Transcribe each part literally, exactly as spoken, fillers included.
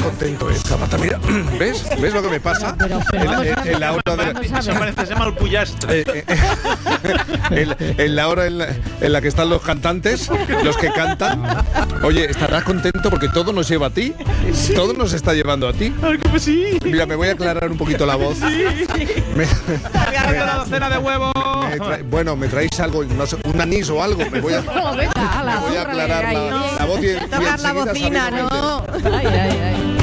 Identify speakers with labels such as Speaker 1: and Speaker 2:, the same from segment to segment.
Speaker 1: contento esta pata. Mira, ¿ves? ¿Ves lo que me pasa?
Speaker 2: Pero, pero, pero
Speaker 1: en, en, en la hora de...
Speaker 3: Eso parece, se llama el pullastre.
Speaker 1: Eh, eh, en, en la hora en la, en la que están los cantantes, los que cantan. Oye, estarás contento porque todo nos lleva a ti. Sí. Todo nos está llevando a ti.
Speaker 3: Ay, que sí.
Speaker 1: Mira, me voy a aclarar un poquito la voz.
Speaker 3: Sí.
Speaker 1: Me,
Speaker 3: Voy a la docena de huevos.
Speaker 1: Me trae, bueno, me traéis algo, no sé, un anís o algo. Me voy a,
Speaker 2: no, venga, ala,
Speaker 1: me voy a aclarar
Speaker 2: ahí,
Speaker 1: la,
Speaker 2: ahí,
Speaker 1: la voz y, y
Speaker 4: tocar la bocina, ¿no?
Speaker 2: Ay, ay, ay.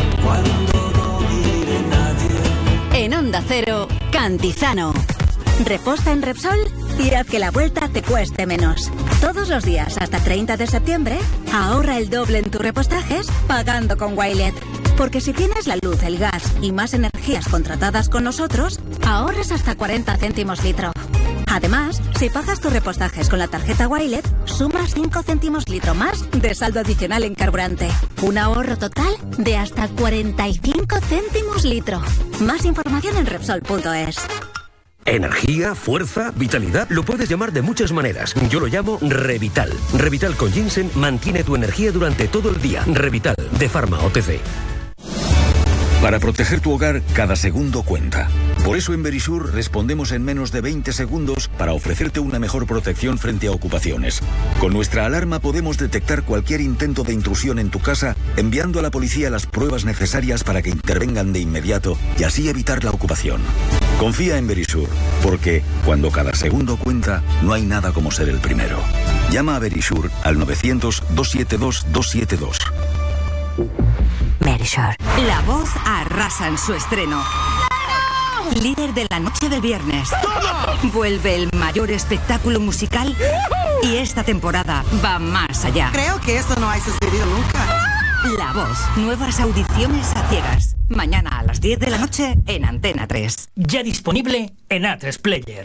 Speaker 5: En Onda Cero, Cantizano. Reposta en Repsol y haz que la vuelta te cueste menos. Todos los días hasta treinta de septiembre, ahorra el doble en tus repostajes pagando con Wilet. Porque si tienes la luz, el gas y más energías contratadas con nosotros, ahorras hasta cuarenta céntimos litro. Además, si pagas tus repostajes con la tarjeta Wilet, sumas cinco céntimos litro más de saldo adicional en carburante. Un ahorro total de hasta cuarenta y cinco céntimos litro. Más información en Repsol punto es.
Speaker 6: Energía, fuerza, vitalidad, lo puedes llamar de muchas maneras. Yo lo llamo Revital. Revital con ginseng mantiene tu energía durante todo el día. Revital, de Pharma O T C.
Speaker 7: Para proteger tu hogar, cada segundo cuenta. Por eso en Verisur respondemos en menos de veinte segundos para ofrecerte una mejor protección frente a ocupaciones. Con nuestra alarma podemos detectar cualquier intento de intrusión en tu casa, enviando a la policía las pruebas necesarias para que intervengan de inmediato y así evitar la ocupación. Confía en Verisur, porque cuando cada segundo cuenta, no hay nada como ser el primero. Llama a Verisur al novecientos, doscientos setenta y dos, doscientos setenta y dos.
Speaker 5: Verisur. La Voz arrasa en su estreno. Líder de la noche del viernes. Vuelve el mayor espectáculo musical y esta temporada va más allá.
Speaker 4: Creo que eso no ha sucedido nunca.
Speaker 5: La Voz. Nuevas audiciones a ciegas. Mañana a las diez de la noche en Antena tres.
Speaker 8: Ya disponible en A tres Player.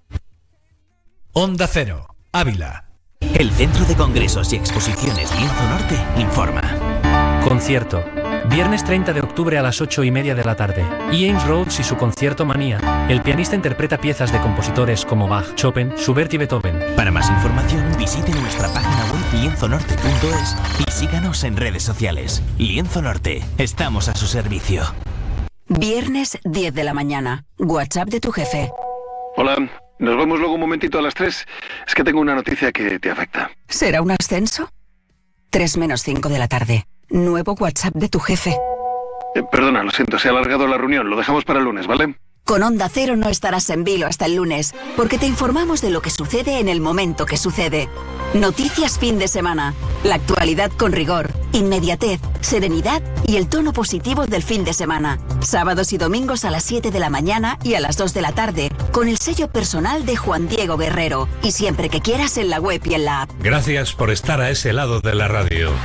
Speaker 9: Onda Cero, Ávila.
Speaker 10: El Centro de Congresos y Exposiciones Lienzo Norte informa.
Speaker 11: Concierto. Viernes treinta de octubre a las ocho y media de la tarde. James Rhodes y su concierto Manía. El pianista interpreta piezas de compositores como Bach, Chopin, Schubert y Beethoven.
Speaker 10: Para más información visite nuestra página web lienzo norte punto es y síganos en redes sociales. Lienzo Norte, estamos a su servicio.
Speaker 5: Viernes diez de la mañana. WhatsApp de tu jefe.
Speaker 12: Hola, nos vemos luego un momentito a las tres. Es que tengo una noticia que te afecta.
Speaker 5: ¿Será un ascenso? tres menos cinco de la tarde. Nuevo WhatsApp de tu jefe.
Speaker 12: Eh, perdona, lo siento, se ha alargado la reunión. Lo dejamos para el lunes, ¿vale?
Speaker 5: Con Onda Cero no estarás en vilo hasta el lunes, porque te informamos de lo que sucede en el momento que sucede. Noticias fin de semana. La actualidad con rigor, inmediatez, serenidad y el tono positivo del fin de semana. Sábados y domingos a las siete de la mañana y a las dos de la tarde, con el sello personal de Juan Diego Guerrero. Y siempre que quieras en la web y en la app.
Speaker 9: Gracias por estar a ese lado de la radio.